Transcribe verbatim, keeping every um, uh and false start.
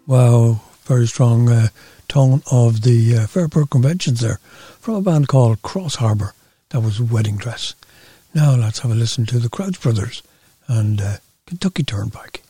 Wow, very strong uh, tone of the uh, Fairport Conventions there from a band called Cross Harbour. That was Wedding Dress. Now let's have a listen to the Crouch Brothers and uh, Kentucky Turnpike.